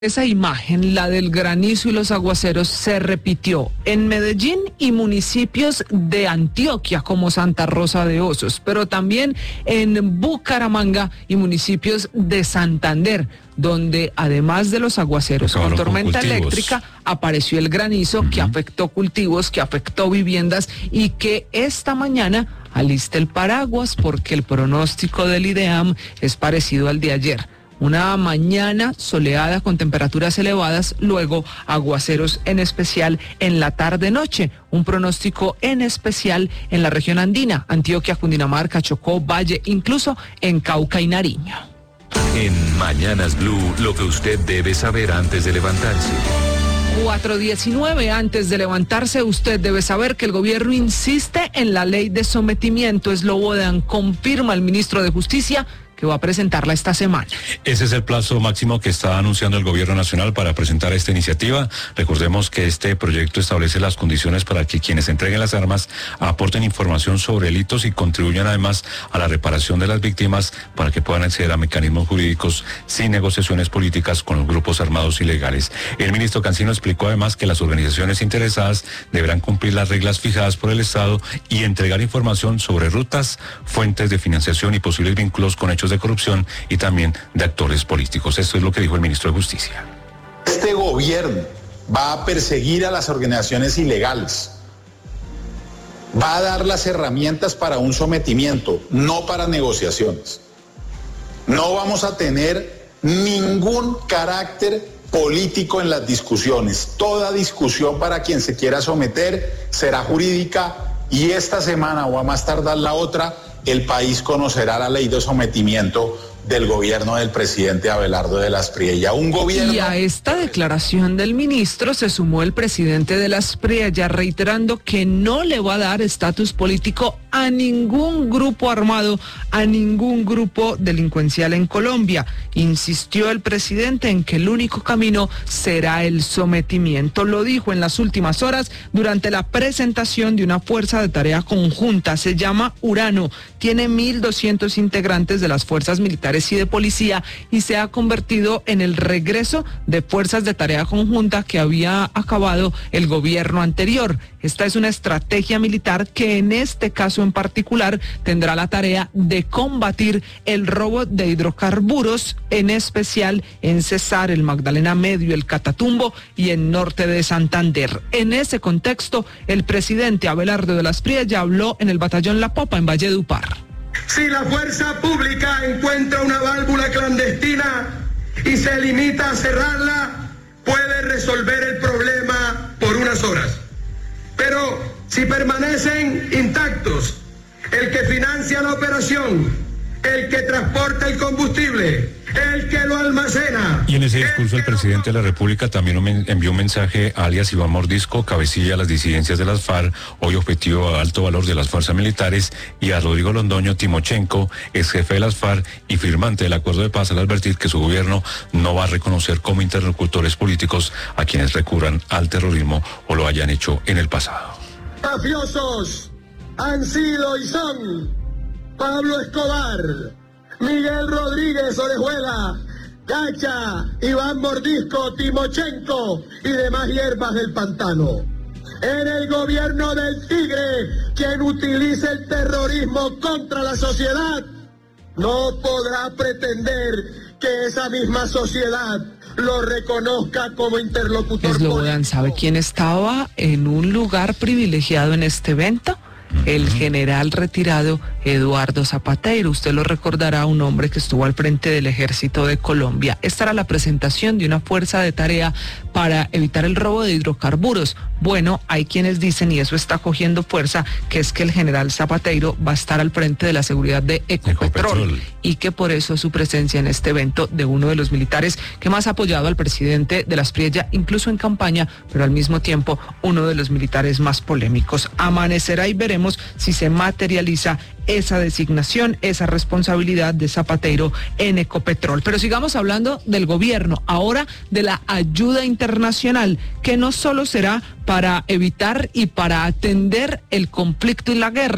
Esa imagen, la del granizo y los aguaceros, se repitió en Medellín y municipios de Antioquia como Santa Rosa de Osos, pero también en Bucaramanga y municipios de Santander, donde además de los aguaceros con tormenta eléctrica, apareció el granizo que afectó cultivos, que afectó viviendas y que esta mañana alista el paraguas porque el pronóstico del IDEAM es parecido al de ayer. Una mañana soleada con temperaturas elevadas, luego aguaceros en especial en la tarde-noche. Un pronóstico en especial en la región andina, Antioquia, Cundinamarca, Chocó, Valle, incluso en Cauca y Nariño. En Mañanas Blue, lo que usted debe saber antes de levantarse. 4:19, antes de levantarse, usted debe saber que el gobierno insiste en la ley de sometimiento. Slobodan confirma al ministro de Justicia que va a presentarla esta semana. Ese es el plazo máximo que está anunciando el gobierno nacional para presentar esta iniciativa. Recordemos que este proyecto establece las condiciones para que quienes entreguen las armas aporten información sobre delitos y contribuyan además a la reparación de las víctimas para que puedan acceder a mecanismos jurídicos sin negociaciones políticas con los grupos armados ilegales. El ministro Cancino explicó además que las organizaciones interesadas deberán cumplir las reglas fijadas por el Estado y entregar información sobre rutas, fuentes de financiación y posibles vínculos con hechos de corrupción y también de actores políticos. Esto es lo que dijo el ministro de Justicia. Este gobierno va a perseguir a las organizaciones ilegales, va a dar las herramientas para un sometimiento, no para negociaciones. No vamos a tener ningún carácter político en las discusiones. Toda discusión para quien se quiera someter será jurídica y esta semana o a más tardar la otra, el país conocerá la ley de sometimiento del gobierno del presidente Abelardo de las Priella. Un gobierno... Y a esta declaración del ministro se sumó el presidente de las Priella, reiterando que no le va a dar estatus político a ningún grupo armado, a ningún grupo delincuencial en Colombia. Insistió el presidente en que el único camino será el sometimiento. Lo dijo en las últimas horas durante la presentación de una fuerza de tarea conjunta. Se llama Urano. Tiene 1.200 integrantes de las fuerzas militares y de policía y se ha convertido en el regreso de fuerzas de tarea conjunta que había acabado el gobierno anterior. Esta es una estrategia militar que en este caso en particular tendrá la tarea de combatir el robo de hidrocarburos, en especial en Cesar, el Magdalena Medio, el Catatumbo y el norte de Santander. En ese contexto, el presidente Abelardo de las Priella habló en el batallón La Popa en Valledupar. Si la fuerza pública encuentra una válvula clandestina y se limita a cerrarla, puede resolver el problema por unas horas. Pero si permanecen intactos, el que financia la operación, el que transporta el combustible, el que lo almacena. Y en ese discurso el presidente de la República también envió un mensaje a alias Iván Mordisco, cabecilla de las disidencias de las FARC, hoy objetivo a alto valor de las fuerzas militares, y a Rodrigo Londoño Timochenko, ex jefe de las FARC y firmante del acuerdo de paz, al advertir que su gobierno no va a reconocer como interlocutores políticos a quienes recurran al terrorismo o lo hayan hecho en el pasado. Mafiosos han sido y son Pablo Escobar, Miguel Rodríguez Orejuela, Cacha, Iván Mordisco, Timochenko y demás hierbas del pantano. En el gobierno del Tigre, quien utilice el terrorismo contra la sociedad, no podrá pretender que esa misma sociedad lo reconozca como interlocutor político. Slobodan, ¿sabe quién estaba en un lugar privilegiado en este evento? El general retirado Eduardo Zapateiro. Usted lo recordará, un hombre que estuvo al frente del Ejército de Colombia. Esta era la presentación de una fuerza de tarea para evitar el robo de hidrocarburos. Bueno, hay quienes dicen, y eso está cogiendo fuerza, que es que el general Zapateiro va a estar al frente de la seguridad de Ecopetrol y que por eso su presencia en este evento de uno de los militares que más ha apoyado al presidente de las Priella, incluso en campaña, pero al mismo tiempo uno de los militares más polémicos. Amanecerá y veremos si se materializa esa designación, esa responsabilidad de Zapateiro en Ecopetrol. Pero sigamos hablando del gobierno, ahora de la ayuda internacional, que no solo será para evitar y para atender el conflicto y la guerra,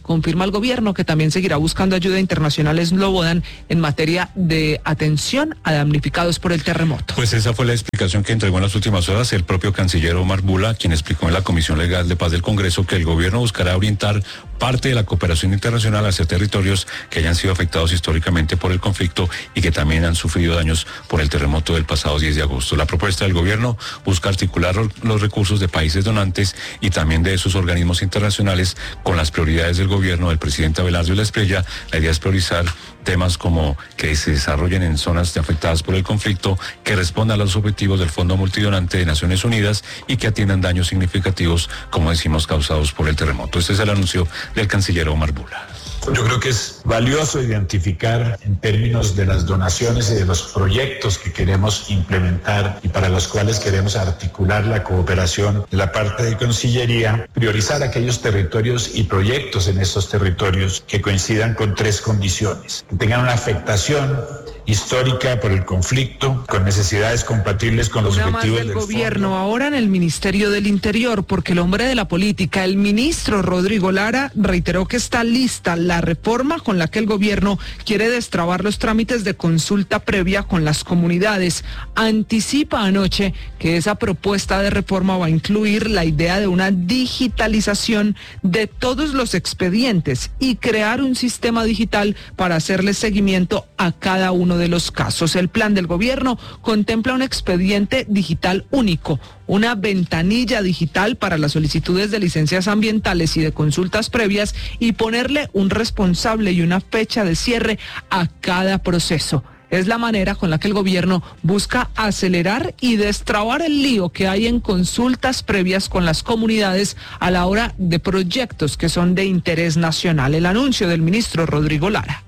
confirma el gobierno que también seguirá buscando ayuda internacional Slobodan en materia de atención a damnificados por el terremoto. Pues esa fue la explicación que entregó en las últimas horas el propio canciller Omar Bula, quien explicó en la Comisión Legal de Paz del Congreso que el gobierno buscará orientar parte de la cooperación internacional hacia territorios que hayan sido afectados históricamente por el conflicto y que también han sufrido daños por el terremoto del pasado 10 de agosto. La propuesta del gobierno busca articular los recursos de países donantes y también de esos organismos internacionales con las prioridades del gobierno del presidente Abelardo Espriella. La idea es priorizar temas como que se desarrollen en zonas afectadas por el conflicto, que respondan a los objetivos del Fondo Multidonante de Naciones Unidas y que atiendan daños significativos, como decimos, causados por el terremoto. Este es el anuncio del canciller Omar Bula. Yo creo que es valioso identificar en términos de las donaciones y de los proyectos que queremos implementar y para los cuales queremos articular la cooperación de la parte de Cancillería, priorizar aquellos territorios y proyectos en estos territorios que coincidan con 3 condiciones: que tengan una afectación histórica por el conflicto, con necesidades compatibles con los objetivos del gobierno. Ahora en el Ministerio del Interior, porque el hombre de la política, el ministro Rodrigo Lara, reiteró que está lista la reforma con la que el gobierno quiere destrabar los trámites de consulta previa con las comunidades. Anticipa anoche que esa propuesta de reforma va a incluir la idea de una digitalización de todos los expedientes y crear un sistema digital para hacerle seguimiento a cada uno de los casos. El plan del gobierno contempla un expediente digital único, una ventanilla digital para las solicitudes de licencias ambientales y de consultas previas y ponerle un responsable y una fecha de cierre a cada proceso. Es la manera con la que el gobierno busca acelerar y destrabar el lío que hay en consultas previas con las comunidades a la hora de proyectos que son de interés nacional. El anuncio del ministro Rodrigo Lara.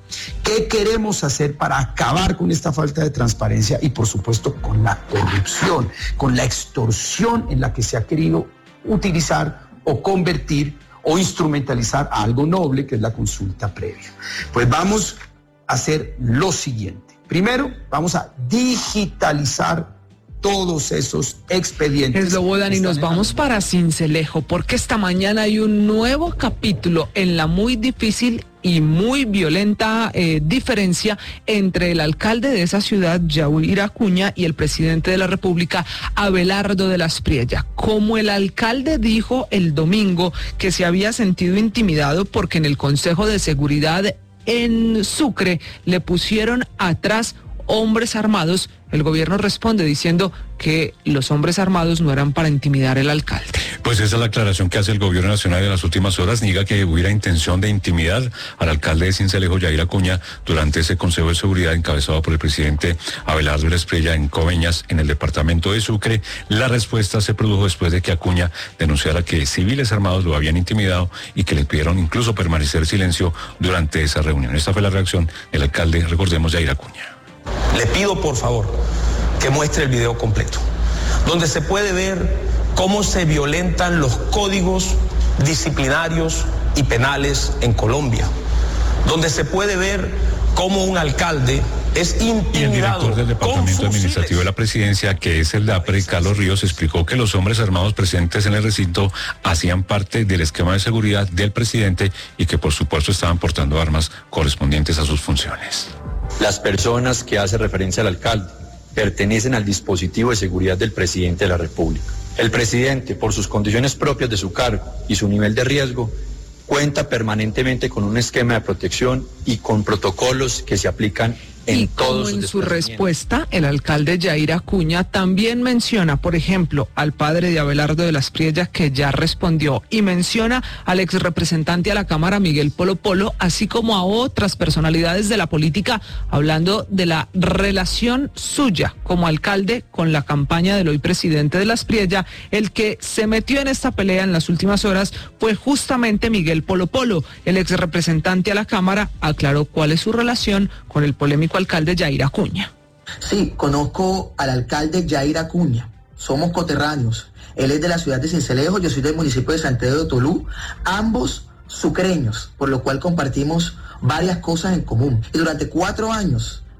¿Qué queremos hacer para acabar con esta falta de transparencia y, por supuesto, con la corrupción, con la extorsión en la que se ha querido utilizar o convertir o instrumentalizar a algo noble, que es la consulta previa? Pues vamos a hacer lo siguiente. Primero, vamos a digitalizar todos esos expedientes. Slobodan, y nos vamos para Sincelejo, porque esta mañana hay un nuevo capítulo en la muy difícil y muy violenta diferencia entre el alcalde de esa ciudad, Yair Acuña, y el presidente de la República, Abelardo de la Espriella. Como el alcalde dijo el domingo que se había sentido intimidado porque en el Consejo de Seguridad en Sucre le pusieron atrás hombres armados, el gobierno responde diciendo que los hombres armados no eran para intimidar al alcalde. Pues esa es la aclaración que hace el gobierno nacional en las últimas horas. Niega que hubiera intención de intimidar al alcalde de Sincelejo, Yair Acuña, durante ese Consejo de Seguridad encabezado por el presidente Abelardo de la Espriella en Coveñas, en el departamento de Sucre. La respuesta se produjo después de que Acuña denunciara que civiles armados lo habían intimidado y que le pidieron incluso permanecer silencio durante esa reunión. Esta fue la reacción del alcalde, recordemos, Yair Acuña. Le pido por favor que muestre el video completo, donde se puede ver cómo se violentan los códigos disciplinarios y penales en Colombia, donde se puede ver cómo un alcalde es intimidado. Y el director del Departamento Administrativo de la Presidencia, que es el DAPRE, Carlos Ríos, explicó que los hombres armados presentes en el recinto hacían parte del esquema de seguridad del presidente y que por supuesto estaban portando armas correspondientes a sus funciones. Las personas que hace referencia al alcalde pertenecen al dispositivo de seguridad del presidente de la República. El presidente, por sus condiciones propias de su cargo y su nivel de riesgo, cuenta permanentemente con un esquema de protección y con protocolos que se aplican en todos sus en su respuesta, el alcalde Yair Acuña también menciona, por ejemplo, al padre de Abelardo de la Espriella, que ya respondió, y menciona al ex representante a la Cámara, Miguel Polo Polo, así como a otras personalidades de la política, hablando de la relación suya como alcalde con la campaña del hoy presidente de la Espriella. El que se metió en esta pelea en las últimas horas fue justamente Miguel Polo Polo. El ex representante a la Cámara aclaró cuál es su relación con el polémico alcalde Yair Acuña. Sí, conozco al alcalde Yair Acuña, somos coterráneos. Él es de la ciudad de Sincelejo, yo soy del municipio de San Pedro de Tolú, ambos sucreños, por lo cual compartimos varias cosas en común. Y durante 4 años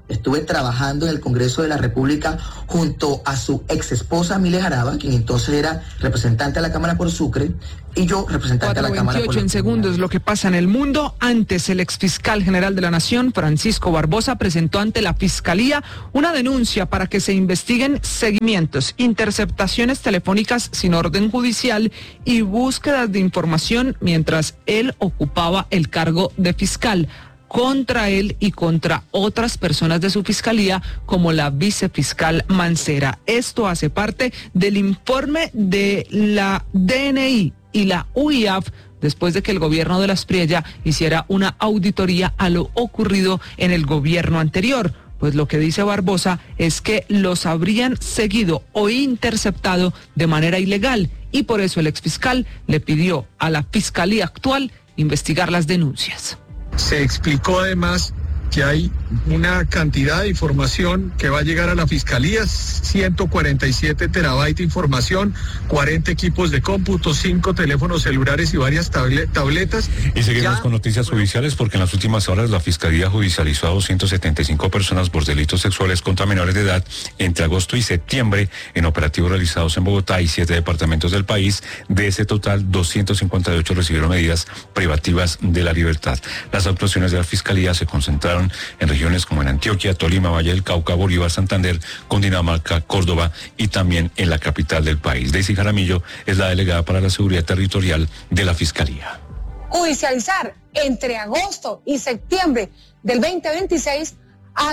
Estuve trabajando en el Congreso de la República junto a su ex esposa Mile Jaraba, quien entonces era representante de la Cámara por Sucre, y yo representante de la Cámara por... 4:28 en segundos, lo que pasa en el mundo. Antes, el exfiscal general de la Nación, Francisco Barbosa, presentó ante la Fiscalía una denuncia para que se investiguen seguimientos, interceptaciones telefónicas sin orden judicial y búsquedas de información mientras él ocupaba el cargo de fiscal, contra él y contra otras personas de su fiscalía, como la vicefiscal Mancera. Esto hace parte del informe de la DNI y la UIAF después de que el gobierno de la Aspriella hiciera una auditoría a lo ocurrido en el gobierno anterior. Pues lo que dice Barbosa es que los habrían seguido o interceptado de manera ilegal, y por eso el exfiscal le pidió a la fiscalía actual investigar las denuncias. Se explicó además que hay una cantidad de información que va a llegar a la Fiscalía, 147 terabytes de información, 40 equipos de cómputo, 5 teléfonos celulares y varias tabletas. Y seguimos con noticias judiciales, porque en las últimas horas la Fiscalía judicializó a 275 personas por delitos sexuales contra menores de edad entre agosto y septiembre en operativos realizados en Bogotá y 7 departamentos del país. De ese total, 258 recibieron medidas privativas de la libertad. Las actuaciones de la Fiscalía se concentraron en regiones como en Antioquia, Tolima, Valle del Cauca, Bolívar, Santander, Cundinamarca, Córdoba y también en la capital del país. Daisy Jaramillo es la delegada para la seguridad territorial de la Fiscalía. Judicializar entre agosto y septiembre del 2026 a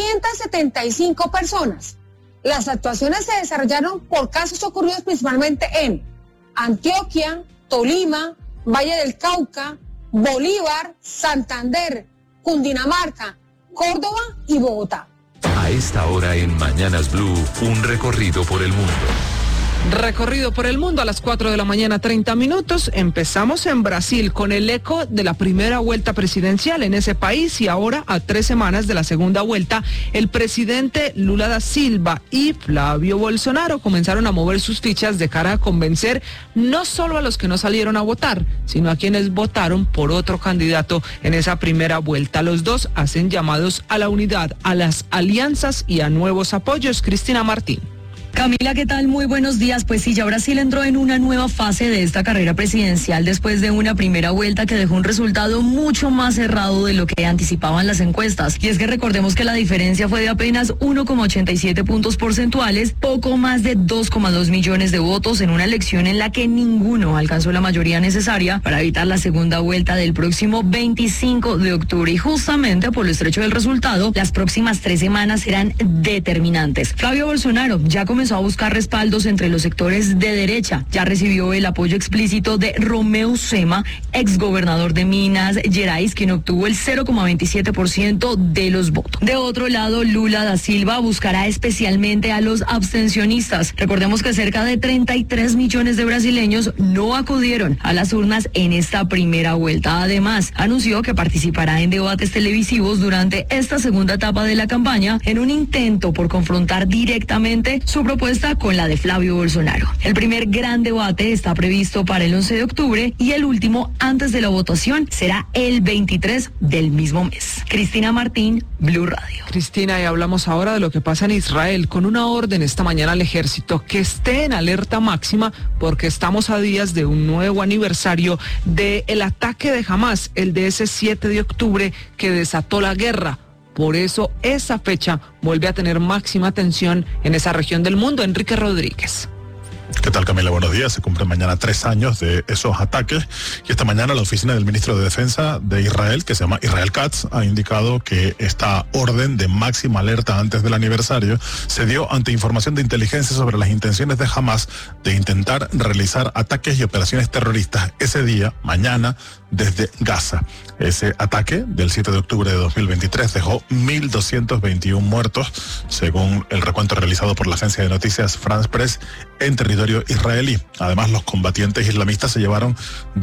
275 personas. Las actuaciones se desarrollaron por casos ocurridos principalmente en Antioquia, Tolima, Valle del Cauca, Bolívar, Santander, Cundinamarca, Córdoba y Bogotá. A esta hora en Mañanas Blue, un recorrido por el mundo. Recorrido por el mundo a las 4:30 a.m. Empezamos en Brasil con el eco de la primera vuelta presidencial en ese país, y ahora, a 3 semanas de la segunda vuelta, el presidente Lula da Silva y Flavio Bolsonaro comenzaron a mover sus fichas de cara a convencer no solo a los que no salieron a votar, sino a quienes votaron por otro candidato en esa primera vuelta. Los dos hacen llamados a la unidad, a las alianzas y a nuevos apoyos. Cristina Martín. Camila, ¿qué tal? Muy buenos días. Pues sí, ya Brasil entró en una nueva fase de esta carrera presidencial después de una primera vuelta que dejó un resultado mucho más cerrado de lo que anticipaban las encuestas. Y es que recordemos que la diferencia fue de apenas 1,87 puntos porcentuales, poco más de 2,2 millones de votos en una elección en la que ninguno alcanzó la mayoría necesaria para evitar la segunda vuelta del próximo 25 de octubre. Y justamente por lo estrecho del resultado, las próximas 3 semanas serán determinantes. Flavio Bolsonaro ya comenzó a buscar respaldos entre los sectores de derecha. Ya recibió el apoyo explícito de Romeu Zema, exgobernador de Minas Gerais, quien obtuvo el 0,27% de los votos. De otro lado, Lula da Silva buscará especialmente a los abstencionistas. Recordemos que cerca de 33 millones de brasileños no acudieron a las urnas en esta primera vuelta. Además, anunció que participará en debates televisivos durante esta segunda etapa de la campaña en un intento por confrontar directamente su propuesta con la de Flavio Bolsonaro. El primer gran debate está previsto para el 11 de octubre y el último antes de la votación será el 23 del mismo mes. Cristina Martín, Blue Radio. Cristina, y hablamos ahora de lo que pasa en Israel, con una orden esta mañana al ejército que esté en alerta máxima porque estamos a días de un nuevo aniversario del ataque de Hamás, el de ese 7 de octubre que desató la guerra. Por eso esa fecha vuelve a tener máxima atención en esa región del mundo. Enrique Rodríguez. ¿Qué tal, Camila? Buenos días. Se cumplen mañana 3 años de esos ataques, y esta mañana la oficina del ministro de Defensa de Israel, que se llama Israel Katz, ha indicado que esta orden de máxima alerta antes del aniversario se dio ante información de inteligencia sobre las intenciones de Hamás de intentar realizar ataques y operaciones terroristas ese día, mañana, desde Gaza. Ese ataque del 7 de octubre de 2023 dejó 1.221 muertos, según el recuento realizado por la agencia de noticias France Press, en territorio israelí. Además, los combatientes islamistas se llevaron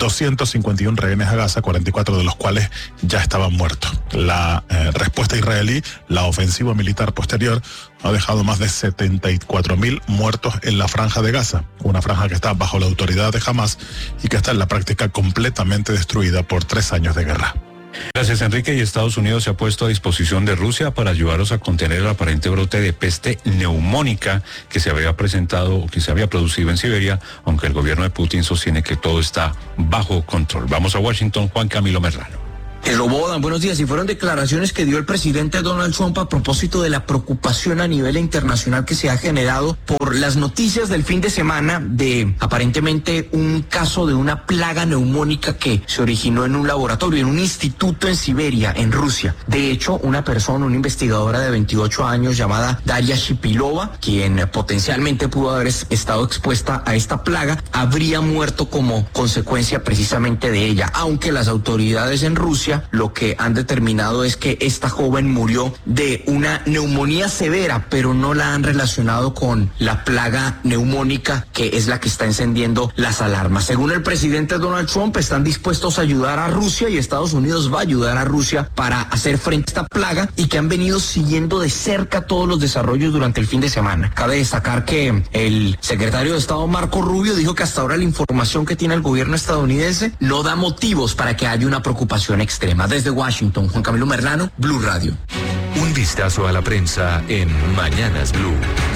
251 rehenes a Gaza, 44 de los cuales ya estaban muertos. La respuesta israelí, la ofensiva militar posterior, ha dejado más de 74.000 muertos en la franja de Gaza, una franja que está bajo la autoridad de Hamás y que está en la práctica completamente destruida por 3 años de guerra. Gracias, Enrique. Y Estados Unidos se ha puesto a disposición de Rusia para ayudarlos a contener el aparente brote de peste neumónica que se había producido en Siberia, aunque el gobierno de Putin sostiene que todo está bajo control. Vamos a Washington, Juan Camilo Merlano. Robodan, buenos días. Y fueron declaraciones que dio el presidente Donald Trump a propósito de la preocupación a nivel internacional que se ha generado por las noticias del fin de semana de aparentemente un caso de una plaga neumónica que se originó en un laboratorio, en un instituto en Siberia, en Rusia. De hecho, una investigadora de 28 años llamada Daria Shipilova, quien potencialmente pudo haber estado expuesta a esta plaga, habría muerto como consecuencia precisamente de ella, aunque las autoridades en Rusia lo que han determinado es que esta joven murió de una neumonía severa, pero no la han relacionado con la plaga neumónica, que es la que está encendiendo las alarmas. Según el presidente Donald Trump, están dispuestos a ayudar a Rusia y Estados Unidos va a ayudar a Rusia para hacer frente a esta plaga y que han venido siguiendo de cerca todos los desarrollos durante el fin de semana. Cabe destacar que el secretario de Estado Marco Rubio dijo que hasta ahora la información que tiene el gobierno estadounidense no da motivos para que haya una preocupación extrema. Desde Washington, Juan Camilo Merlano, Blue Radio. Un vistazo a la prensa en Mañanas Blue.